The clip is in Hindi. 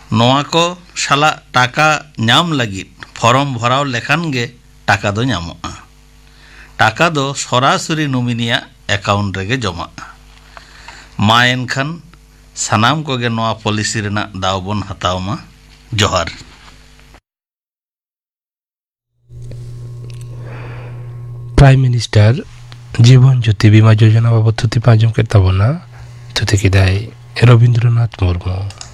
नोआ को साला टाका नाम लगी फॉर्म भराव लेखान गे टाका दो नामोगा। टाका दो सरासरि नमिनिया अकाउंट रेगे जमा मा एनखान सानाम कोगे नोआ पॉलिसी रेना दाव बन हताव मा। जोहार। प्राइम मिनिस्टर जीवन ज्योति बीमा योजना बाबद थुति पांचम के तबना थुति किदाई रविंद्रनाथ मुर्मू।